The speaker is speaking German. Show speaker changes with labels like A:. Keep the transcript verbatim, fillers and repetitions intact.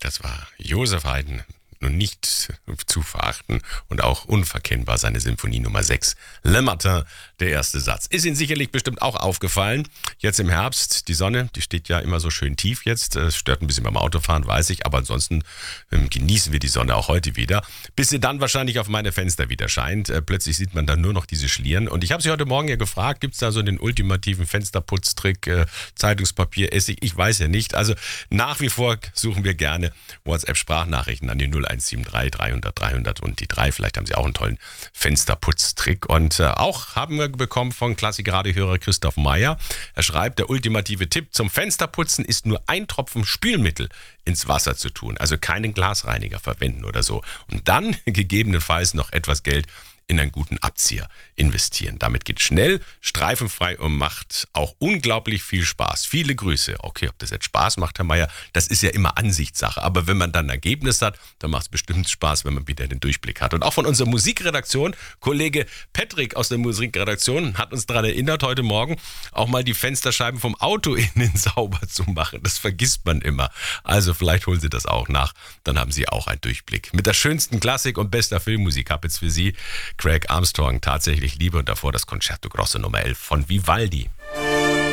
A: das war Joseph Haydn. Nun nicht zu verachten und auch unverkennbar seine Symphonie Nummer sechs, Le Matin, der erste Satz. Ist Ihnen sicherlich bestimmt auch aufgefallen, jetzt im Herbst, die Sonne, die steht ja immer so schön tief jetzt, es stört ein bisschen beim Autofahren, weiß ich, aber ansonsten ähm, genießen wir die Sonne auch heute wieder, bis sie dann wahrscheinlich auf meine Fenster wieder scheint. Äh, plötzlich sieht man dann nur noch diese Schlieren und ich habe Sie heute Morgen ja gefragt, gibt es da so den ultimativen Fensterputztrick, äh, Zeitungspapier, Essig, ich weiß ja nicht, also nach wie vor suchen wir gerne WhatsApp-Sprachnachrichten an die null eins sieben drei dreihundert dreihundert und die drei. Vielleicht haben Sie auch einen tollen Fensterputztrick. Und äh, auch haben wir bekommen von Klassik-Radiohörer Christoph Meyer. Er schreibt, der ultimative Tipp zum Fensterputzen ist nur ein Tropfen Spülmittel ins Wasser zu tun. Also keinen Glasreiniger verwenden oder so. Und dann gegebenenfalls noch etwas Geld in einen guten Abzieher investieren. Damit geht schnell, streifenfrei und macht auch unglaublich viel Spaß. Viele Grüße. Okay, ob das jetzt Spaß macht, Herr Meier, das ist ja immer Ansichtssache. Aber wenn man dann ein Ergebnis hat, dann macht es bestimmt Spaß, wenn man wieder den Durchblick hat. Und auch von unserer Musikredaktion, Kollege Patrick aus der Musikredaktion hat uns daran erinnert, heute Morgen auch mal die Fensterscheiben vom Auto innen sauber zu machen. Das vergisst man immer. Also vielleicht holen Sie das auch nach. Dann haben Sie auch einen Durchblick. Mit der schönsten Klassik und bester Filmmusik habe jetzt für Sie Craig Armstrong, tatsächlich Liebe und davor das Concerto Grosso Nummer elf von Vivaldi.